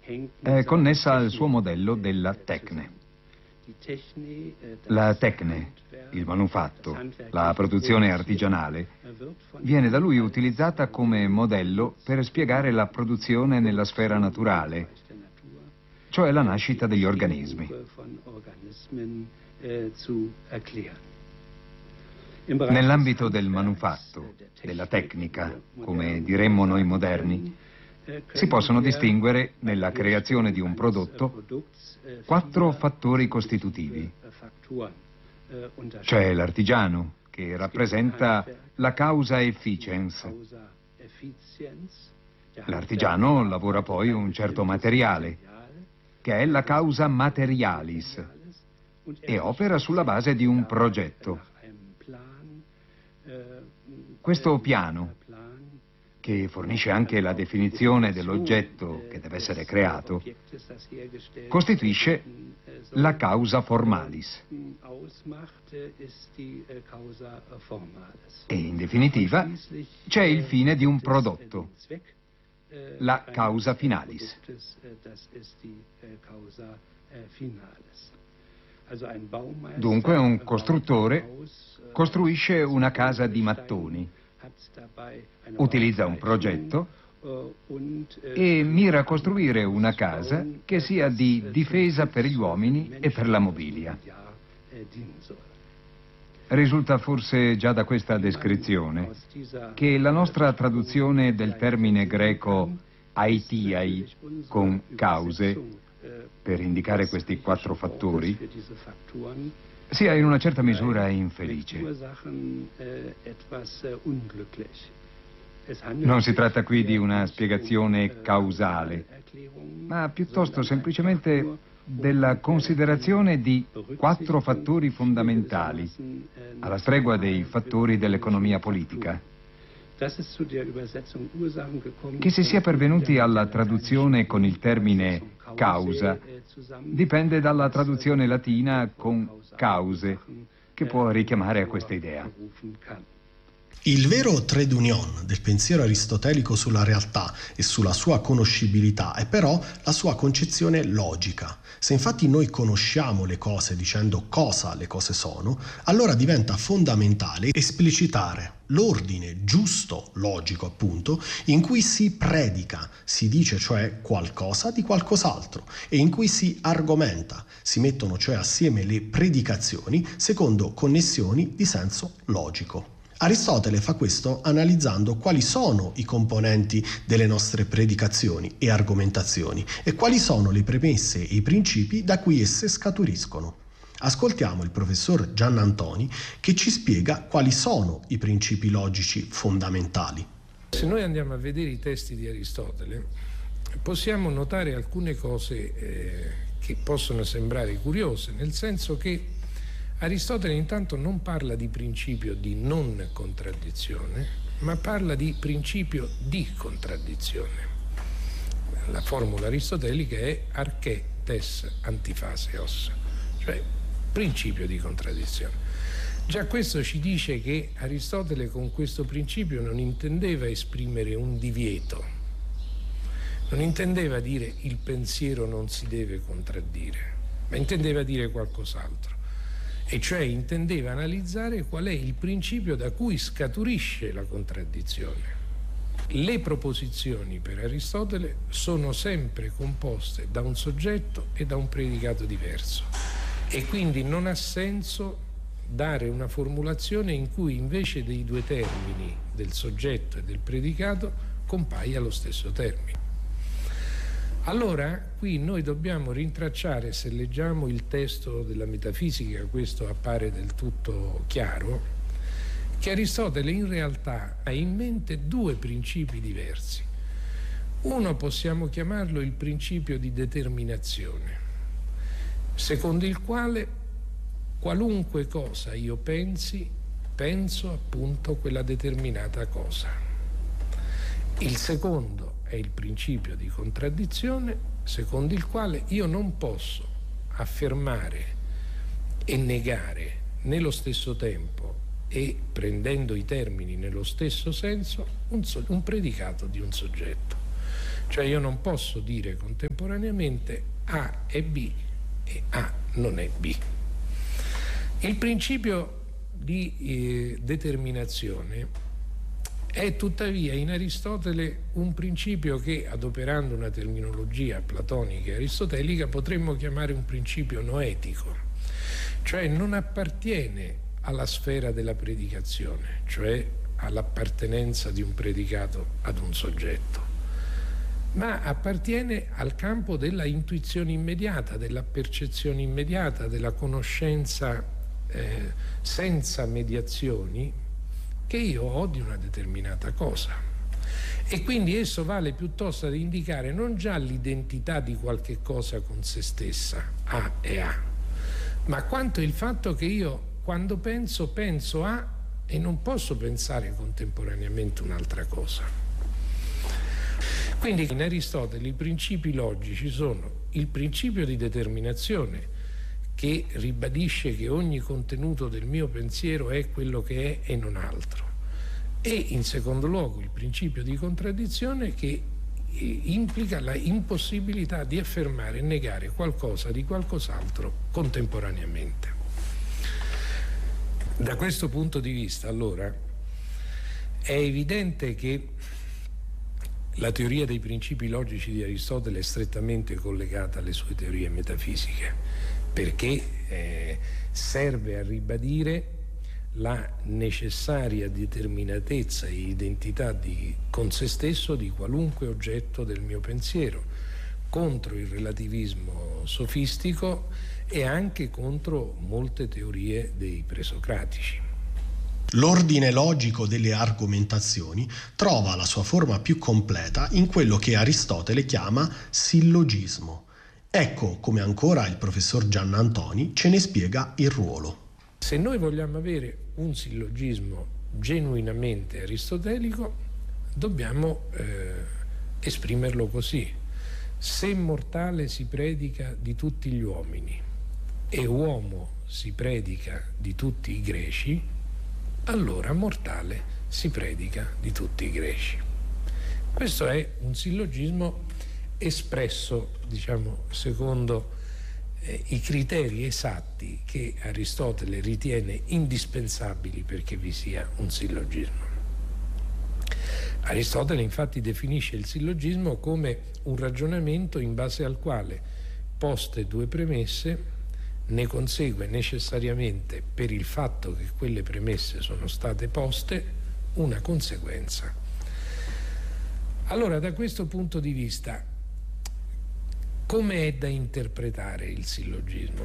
è connessa al suo modello della Techne. La Techne, il manufatto, la produzione artigianale, viene da lui utilizzata come modello per spiegare la produzione nella sfera naturale, cioè la nascita degli organismi. Nell'ambito del manufatto, della tecnica, come diremmo noi moderni, si possono distinguere, nella creazione di un prodotto, 4 fattori costitutivi. C'è l'artigiano, che rappresenta la causa efficiens. L'artigiano lavora poi un certo materiale, che è la causa materialis, e opera sulla base di un progetto. Questo piano, che fornisce anche la definizione dell'oggetto che deve essere creato, costituisce la causa formalis. E in definitiva c'è il fine di un prodotto, la causa finalis. Dunque un costruttore costruisce una casa di mattoni, utilizza un progetto e mira a costruire una casa che sia di difesa per gli uomini e per la mobilia. Risulta forse già da questa descrizione che la nostra traduzione del termine greco aitiai con cause, per indicare questi 4 fattori, sia in una certa misura infelice. Non si tratta qui di una spiegazione causale, ma piuttosto semplicemente della considerazione di 4 fattori fondamentali, alla stregua dei fattori dell'economia politica. Che si sia pervenuti alla traduzione con il termine causa dipende dalla traduzione latina con cause, che può richiamare a questa idea. Il vero trait d'union del pensiero aristotelico sulla realtà e sulla sua conoscibilità è però la sua concezione logica. Se infatti noi conosciamo le cose dicendo cosa le cose sono, allora diventa fondamentale esplicitare l'ordine giusto, logico appunto, in cui si predica, si dice cioè qualcosa di qualcos'altro e in cui si argomenta, si mettono cioè assieme le predicazioni secondo connessioni di senso logico. Aristotele fa questo analizzando quali sono i componenti delle nostre predicazioni e argomentazioni e quali sono le premesse e i principi da cui esse scaturiscono. Ascoltiamo il professor Giannantoni che ci spiega quali sono i principi logici fondamentali. Se noi andiamo a vedere i testi di Aristotele, possiamo notare alcune cose che possono sembrare curiose, nel senso che Aristotele intanto non parla di principio di non contraddizione, ma parla di principio di contraddizione. La formula aristotelica è arché tes antifaseos, cioè principio di contraddizione. Già questo ci dice che Aristotele con questo principio non intendeva esprimere un divieto, non intendeva dire il pensiero non si deve contraddire, ma intendeva dire qualcos'altro. E cioè intendeva analizzare qual è il principio da cui scaturisce la contraddizione. Le proposizioni per Aristotele sono sempre composte da un soggetto e da un predicato diverso e quindi non ha senso dare una formulazione in cui invece dei 2 termini, del soggetto e del predicato, compaia lo stesso termine. Allora, qui noi dobbiamo rintracciare, se leggiamo il testo della metafisica, questo appare del tutto chiaro, che Aristotele in realtà ha in mente 2 principi diversi. Uno possiamo chiamarlo il principio di determinazione, secondo il quale qualunque cosa io pensi, penso appunto quella determinata cosa. Il secondo è il principio di contraddizione, secondo il quale io non posso affermare e negare nello stesso tempo e prendendo i termini nello stesso senso un predicato di un soggetto. Cioè io non posso dire contemporaneamente A è B e A non è B. Il principio di determinazione è tuttavia in Aristotele un principio che, adoperando una terminologia platonica e aristotelica, potremmo chiamare un principio noetico, cioè non appartiene alla sfera della predicazione, cioè all'appartenenza di un predicato ad un soggetto, ma appartiene al campo della intuizione immediata, della percezione immediata, della conoscenza senza mediazioni che io ho di una determinata cosa. E quindi esso vale piuttosto ad indicare non già l'identità di qualche cosa con se stessa, A e A, ma quanto il fatto che io quando penso A e non posso pensare contemporaneamente un'altra cosa. Quindi in Aristotele i principi logici sono il principio di determinazione, che ribadisce che ogni contenuto del mio pensiero è quello che è e non altro, e in secondo luogo il principio di contraddizione, che implica la impossibilità di affermare e negare qualcosa di qualcos'altro contemporaneamente. Da questo punto di vista, allora, è evidente che la teoria dei principi logici di Aristotele è strettamente collegata alle sue teorie metafisiche, perché serve a ribadire la necessaria determinatezza e identità con se stesso di qualunque oggetto del mio pensiero, contro il relativismo sofistico e anche contro molte teorie dei presocratici. L'ordine logico delle argomentazioni trova la sua forma più completa in quello che Aristotele chiama sillogismo. Ecco come ancora il professor Giannantoni ce ne spiega il ruolo. Se noi vogliamo avere un sillogismo genuinamente aristotelico, dobbiamo esprimerlo così: se mortale si predica di tutti gli uomini e uomo si predica di tutti i greci, allora mortale si predica di tutti i greci. Questo è un sillogismo espresso, diciamo, secondo i criteri esatti che Aristotele ritiene indispensabili perché vi sia un sillogismo. Aristotele infatti definisce il sillogismo come un ragionamento in base al quale, poste due premesse, ne consegue necessariamente, per il fatto che quelle premesse sono state poste, una conseguenza. Allora, da questo punto di vista, come è da interpretare il sillogismo?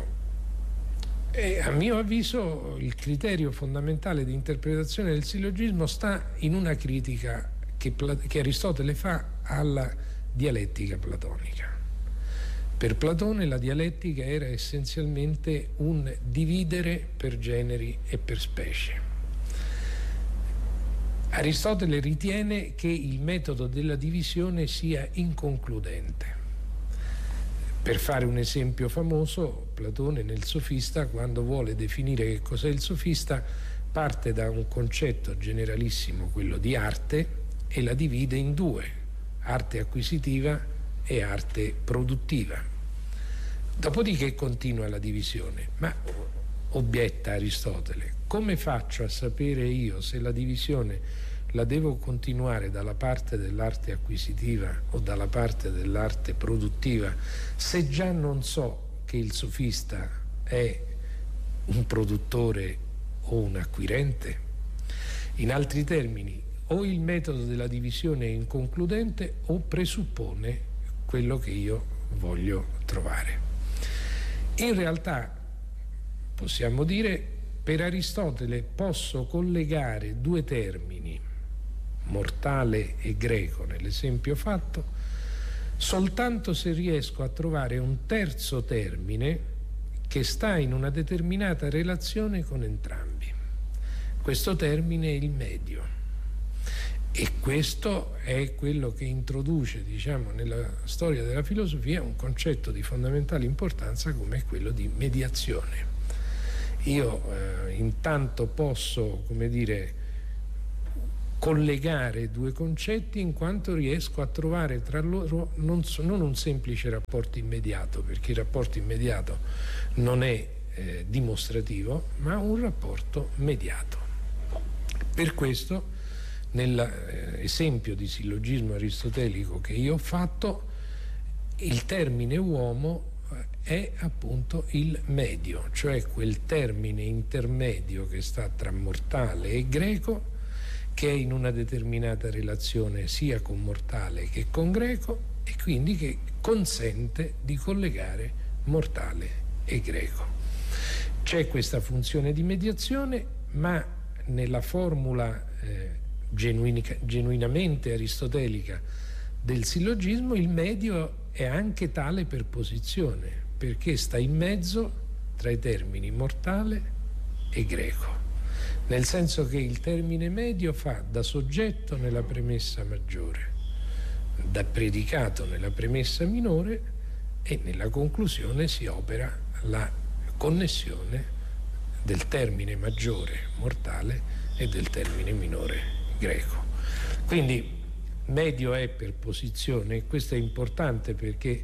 A mio avviso il criterio fondamentale di interpretazione del sillogismo sta in una critica che Aristotele fa alla dialettica platonica. Per Platone la dialettica era essenzialmente un dividere per generi e per specie. Aristotele ritiene che il metodo della divisione sia inconcludente. Per fare un esempio famoso, Platone nel Sofista, quando vuole definire che cos'è il sofista, parte da un concetto generalissimo, quello di arte, e la divide in due: arte acquisitiva e arte produttiva. Dopodiché continua la divisione. Ma, obietta Aristotele, come faccio a sapere io se la divisione la devo continuare dalla parte dell'arte acquisitiva o dalla parte dell'arte produttiva, se già non so che il sofista è un produttore o un acquirente? In altri termini, o il metodo della divisione è inconcludente o presuppone quello che io voglio trovare. In realtà possiamo dire, per Aristotele posso collegare due termini, mortale e greco nell'esempio fatto, soltanto se riesco a trovare un terzo termine che sta in una determinata relazione con entrambi. Questo termine è il medio, e questo è quello che introduce, diciamo, nella storia della filosofia un concetto di fondamentale importanza come quello di mediazione. Io intanto posso, come dire, collegare due concetti, in quanto riesco a trovare tra loro non un semplice rapporto immediato, perché il rapporto immediato non è dimostrativo, ma un rapporto mediato. Per questo, nell'esempio di sillogismo aristotelico che io ho fatto, il termine uomo è appunto il medio, cioè quel termine intermedio che sta tra mortale e greco, che è in una determinata relazione sia con mortale che con greco, e quindi che consente di collegare mortale e greco. C'è questa funzione di mediazione, ma nella formula genuinamente aristotelica del sillogismo il medio è anche tale per posizione, perché sta in mezzo tra i termini mortale e greco, nel senso che il termine medio fa da soggetto nella premessa maggiore, da predicato nella premessa minore, e nella conclusione si opera la connessione del termine maggiore mortale e del termine minore greco. Quindi medio è per posizione, e questo è importante perché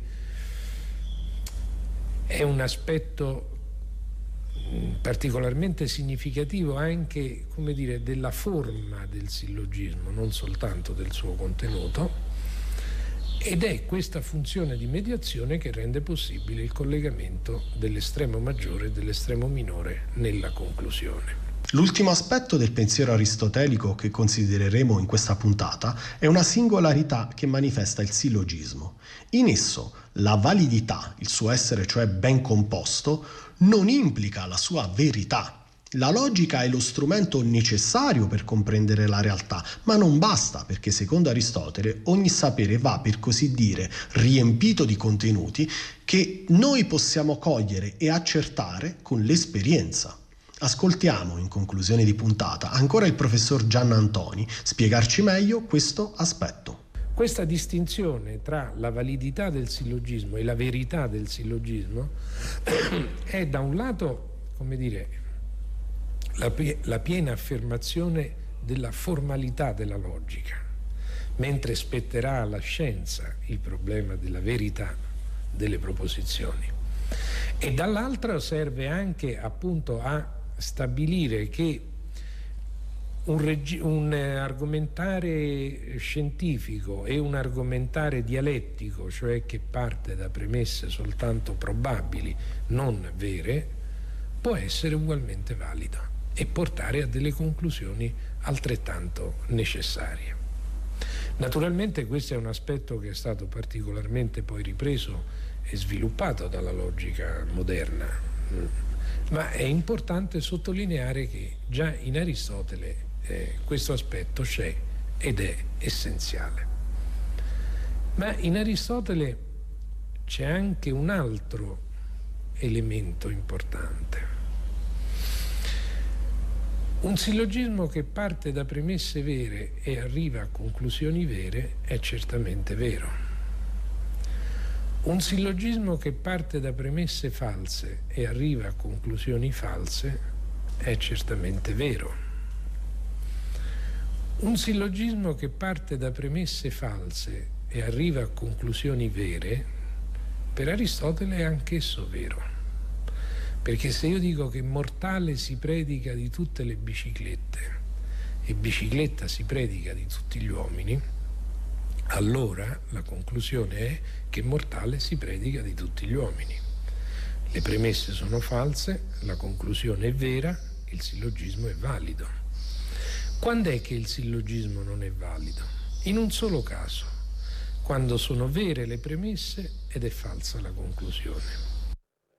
è un aspetto particolarmente significativo anche, come dire, della forma del sillogismo, non soltanto del suo contenuto, ed è questa funzione di mediazione che rende possibile il collegamento dell'estremo maggiore e dell'estremo minore nella conclusione. L'ultimo aspetto del pensiero aristotelico che considereremo in questa puntata è una singolarità che manifesta il sillogismo. In esso la validità, il suo essere cioè ben composto, non implica la sua verità. La logica è lo strumento necessario per comprendere la realtà, ma non basta, perché secondo Aristotele ogni sapere va, per così dire, riempito di contenuti che noi possiamo cogliere e accertare con l'esperienza. Ascoltiamo, in conclusione di puntata, ancora il professor Gianna Antoni spiegarci meglio questo aspetto. Questa distinzione tra la validità del sillogismo e la verità del sillogismo è da un lato, come dire, la piena affermazione della formalità della logica, mentre spetterà alla scienza il problema della verità delle proposizioni. E dall'altra serve anche appunto a stabilire che un argomentare scientifico e un argomentare dialettico, cioè che parte da premesse soltanto probabili, non vere, può essere ugualmente valido e portare a delle conclusioni altrettanto necessarie. Naturalmente questo è un aspetto che è stato particolarmente poi ripreso e sviluppato dalla logica moderna, ma è importante sottolineare che già in Aristotele questo aspetto c'è ed è essenziale. Ma in Aristotele c'è anche un altro elemento importante. Un sillogismo che parte da premesse vere e arriva a conclusioni vere è certamente vero. Un sillogismo che parte da premesse false e arriva a conclusioni false è certamente vero. Un sillogismo che parte da premesse false e arriva a conclusioni vere, per Aristotele è anch'esso vero. Perché se io dico che mortale si predica di tutte le biciclette e bicicletta si predica di tutti gli uomini, allora la conclusione è che mortale si predica di tutti gli uomini. Le premesse sono false, la conclusione è vera, il sillogismo è valido. Quando è che il sillogismo non è valido? In un solo caso, quando sono vere le premesse ed è falsa la conclusione.